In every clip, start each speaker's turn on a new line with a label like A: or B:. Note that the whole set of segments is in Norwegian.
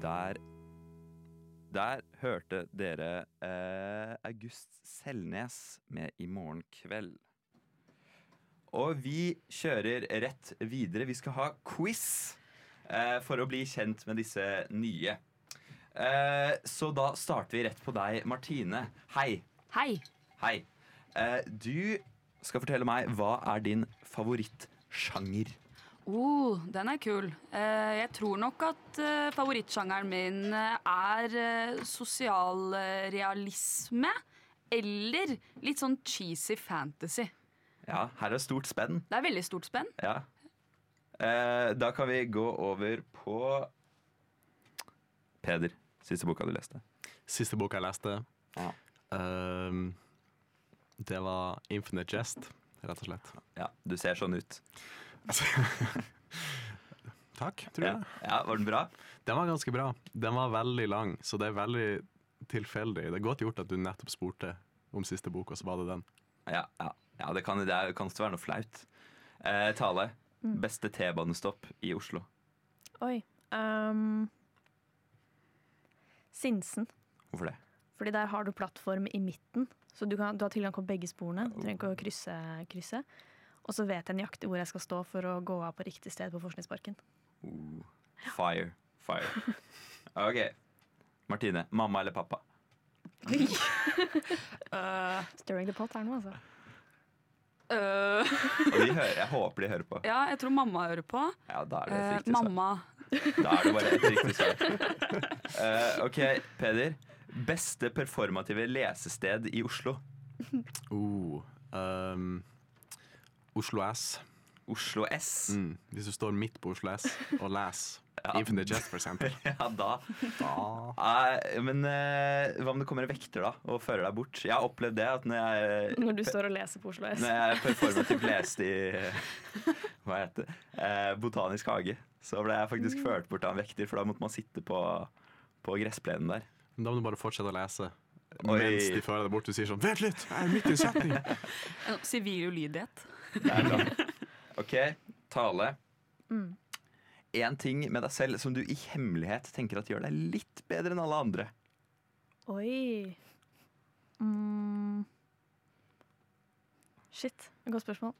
A: Der hørte dere August Selnes med I morgen kveld. Og vi kjører rett videre. Vi skal ha quiz for å bli kjent med disse nye. Så da starter vi rett på deg, Martine. Hei.
B: Hei.
A: Hei. Du skal fortelle meg, hva er din favorittsjanger?
B: Den er kul. Jeg tror nok at favorittsjangeren min er sosialrealisme eller litt sånn cheesy fantasy.
A: Ja, her er stort spenn.
B: Det er veldig stort spenn.
A: Ja. Da kan vi gå over på Peder, siste boka du leste.
C: Siste boka jeg leste,
A: Ja.
C: det var Infinite Jest, rett og slett.
A: Ja, du ser sånn ut.
C: Takk, tror jeg.
A: Ja, var den bra?
C: Den var ganske bra. Den var veldig lang, så det er veldig tilfeldig. Det er godt gjort at du nettopp spurte om siste bok, og så var det den.
A: Ja, det kan ikke være noe flaut. Tale, beste T-banestopp i Oslo.
D: Oi. Sinsen.
A: Hvorfor det?
D: Fordi der har du plattform i midten, så du har tilgang på begge sporene. Du trenger ikke å krysse. Og så vet jeg nøyaktig hvor jeg skal stå for å gå av på riktig sted på Forskningsparken.
A: Fire. Ok, Martine, mamma eller pappa?
D: Stirring the pot her nå, altså.
A: Og jeg håper de hører på.
B: Ja, jeg tror mamma hører på.
A: Ja, da er det et riktig svar.
B: Mamma.
A: Da er det bare et riktig svar. Ok, Peder. Beste performative lesested i Oslo?
C: Oslo S.
A: Oslo S.
C: Hvis du står midt på Oslo S og leser Infinite Jest, for eksempel.
A: Ja, da. Men hva om det kommer en vekter da og fører deg bort? Jeg har opplevd det at
D: når du står og leser på Oslo S.
A: Når jeg performativt leste i hva heter det? Botanisk hage, så ble jeg faktisk ført bort av en vekter, for da måtte man sitte på gressplenen der.
C: Da må du bare fortsette å lese mens de fører deg bort. Du sier sånn, vent litt, jeg er midt i en setning.
B: Sivil ulydighet.
A: Det er bra. Ok, Tale. En ting med deg selv som du i hemmelighet tenker at gjør deg litt bedre enn alle andre.
D: Oi. Shit, et godt spørsmål.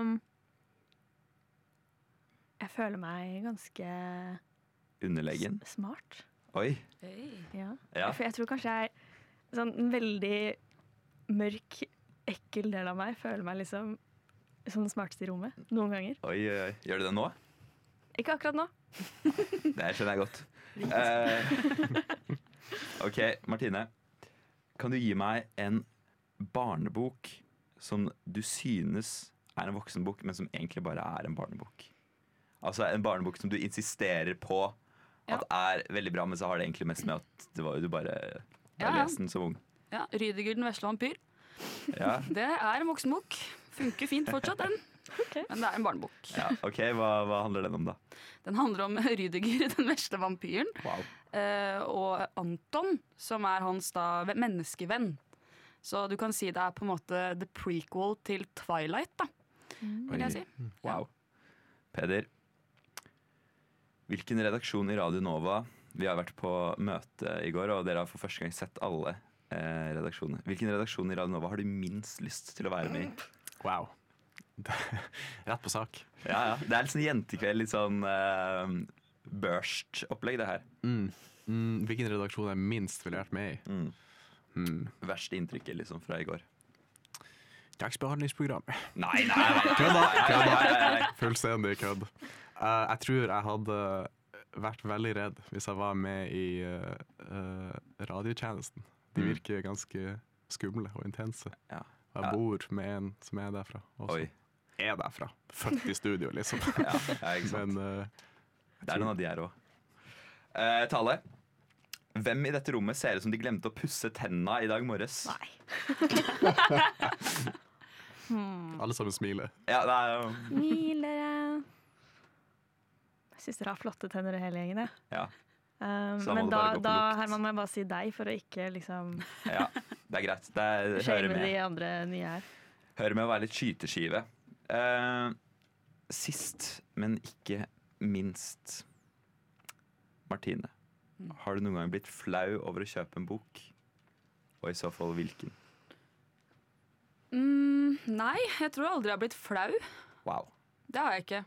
D: Jeg føler meg ganske
A: Underlegen.
D: Smart.
A: Oi.
D: Ja.
A: Ja.
D: For jeg tror kanskje jeg sånn en veldig mørk, ekkel del av meg føler meg liksom som den smarteste i rommet, noen ganger.
A: Oi. Gjør du det nå?
D: Ikke akkurat nå.
A: Det skjønner jeg godt. Ok, Martine. Kan du gi meg en barnebok som du synes er en voksenbok, men som egentlig bare er en barnebok? Altså en barnebok som du insisterer på at er veldig bra, men så har det egentlig mest med at du bare har lest den som ung.
B: Ja, Rydiger den vesle vampyr.
A: Ja.
B: Det er en voksenbok. Funker fint fortsatt, den.
D: Okay.
B: Men det er en barnebok.
A: Ja, ok, hva handler den om da?
B: Den handler om Rydiger, den vesle vampyren.
A: Wow.
B: Og Anton, som er hans menneskevenn. Så du kan si det er på en måte the prequel til Twilight, da. Vil jeg si.
A: Wow. Peder, hvilken redaksjon i Radio Nova, vi har vært på møte i går, og dere har for første gang sett alle redaksjoner. Hvilken redaksjon i Radio Nova har du minst lyst til å være med i?
C: Wow. Rett på sak.
A: Ja. Det er litt sånn jentekveld, litt sånn børst-opplegg det her.
C: Hvilken redaksjon jeg minst ville vært med i?
A: Verste inntrykket liksom fra i går.
C: Dagsbehandlingsprogram.
A: Nei.
C: Kødda. Fullstendig kødd. Jeg tror jeg hadde vært veldig redd hvis jeg var med i radiotjenesten. De virker ganske skumle og intense.
A: Ja.
C: Jeg bor med en som er derfra også. Er derfra. Født i studio, liksom.
A: Ja, ikke sant.
C: Men,
A: det er noen av de her også. Tale, hvem i dette rommet ser ut som de glemte å pusse tennene i dag morges?
D: Nei.
C: Alle sammen smiler.
A: Ja, det er jo...
D: Smiler. Jeg synes dere har flotte tenner i hele gjengen, jeg.
A: Ja.
D: Men da Herman, må jeg bare si deg for å ikke liksom
A: Ja, det er greit. Hører
D: shame
A: med.
D: de andre nye her.
A: Hører med å være litt skyteskive. Sist, men ikke minst, Martine. Har du noen gang blitt flau over å kjøpe en bok? Og i så fall hvilken?
B: Nei, jeg tror aldri jeg har blitt flau.
A: Wow.
B: Det har jeg ikke.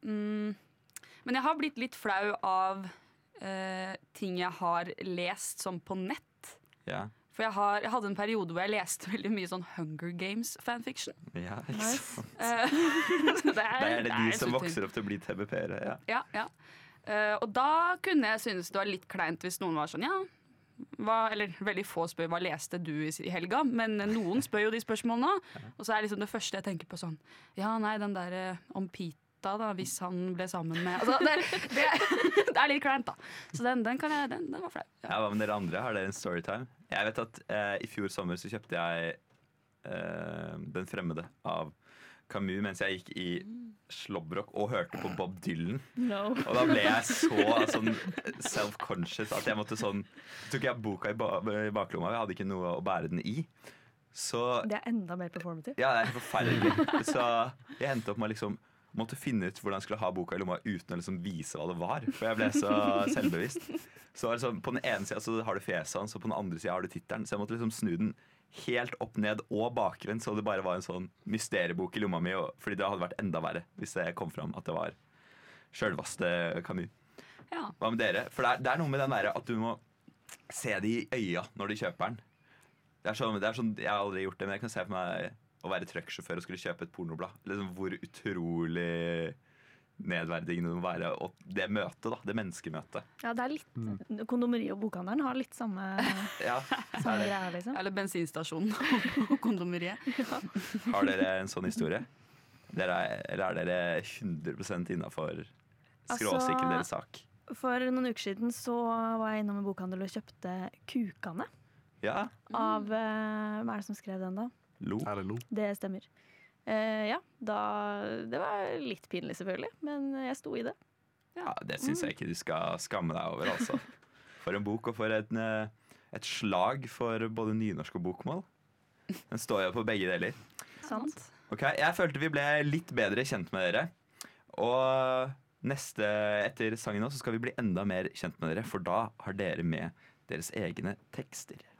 B: Men jeg har blitt litt flau av ting jeg har lest sånn på nett.
A: Ja,
B: For jeg hadde en periode hvor jeg leste veldig mye sånn Hunger Games-fanfiction.
A: ja ikke
D: Nice.
A: sant.
B: Det
A: Det er de som
B: så
A: vokser opp til å bli TBP-ere. Ja.
B: Ja. Og da kunne jeg synes det var litt kleint hvis noen var sånn, eller veldig få spør hva leste du i helga, men noen spør jo de spørsmålene. Og så er liksom det første jeg tenker på sånn, den der om Pita da, hvis han ble sammen med, altså, det er litt kleint da. Så den var flau.
A: Ja, hva med dere andre? Har dere en storytime? Jeg vet at i fjor sommer så kjøpte jeg Den fremmede av Camus mens jeg gikk i slåbrok og hørte på Bob Dylan.
D: No.
A: Og da ble jeg så sånn self-conscious at jeg måtte sånn tok jeg boka i baklomma, jeg hadde ikke noe å bære den i. Så
D: Det er enda mer performative.
A: ja, det er forferdelig. Så jeg endte opp med liksom måtte finne ut hvordan jeg skulle ha boka i lomma uten å liksom vise hva det var. For jeg ble så selvbevisst. Så liksom, på den ene siden så har du fjeset hans, og på den andre siden har du tittelen. Så jeg måtte liksom snu den helt opp ned og bakvendt, så det bare var en sånn mysteriebok i lomma mi. Fordi det hadde vært enda verre hvis det kom fram at det var sjølvaste Camus.
B: Ja.
A: Hva med dere? For det er noe med den der at du må se det i øya når du kjøper den. Det er sånn, jeg har aldri gjort det, men jeg kan se for meg å være trucksjåfør og skulle kjøpe et pornoblad. Liksom hvor utrolig nedverdigende det må være. Og det møtet, da. Det menneskemøtet.
D: Ja, det er litt Kondomeriet og bokhandelen har litt samme
A: Ja,
D: greia, liksom.
B: Eller bensinstasjonen og kondomeriet.
A: Har dere en sånn historie? Eller er dere 100% innenfor skråsikker deres sak?
D: For noen uker siden så var jeg innom en bokhandel og kjøpte Kukane
A: Ja?
D: av Hva er det som skrev den, da?
A: Lo?
C: LLO.
D: Det stemmer. Det var litt pinlig, selvfølgelig, men jeg sto i det.
A: Ja, det syns jeg ikke du skal skamme deg over, altså. For en bok, og for et slag for både nynorsk og bokmål. Den står jo på begge deler.
D: Sant?
A: Ok, jeg følte vi ble litt bedre kjent med dere. Og etter sangen nå så skal vi bli enda mer kjent med dere, for da har dere med deres egne tekster.